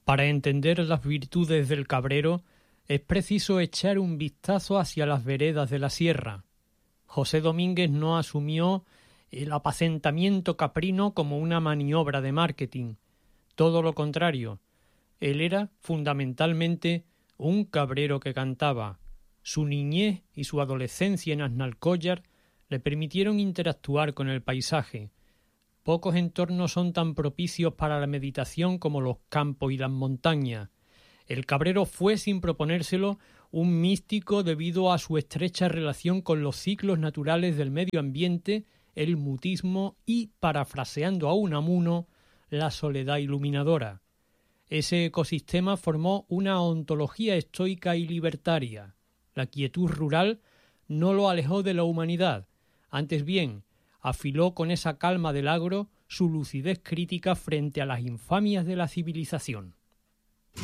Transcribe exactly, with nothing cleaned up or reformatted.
Para entender las virtudes del cabrero es preciso echar un vistazo hacia las veredas de la sierra. José Domínguez no asumió el apacentamiento caprino como una maniobra de marketing. Todo lo contrario, él era fundamentalmente un cabrero que cantaba. Su niñez y su adolescencia en Aznalcóllar le permitieron interactuar con el paisaje. Pocos entornos son tan propicios para la meditación como los campos y las montañas. El cabrero fue, sin proponérselo, un místico debido a su estrecha relación con los ciclos naturales del medio ambiente, el mutismo y, parafraseando a Unamuno, la soledad iluminadora. Ese ecosistema formó una ontología estoica y libertaria. La quietud rural no lo alejó de la humanidad, antes bien, afiló con esa calma del agro su lucidez crítica frente a las infamias de la civilización.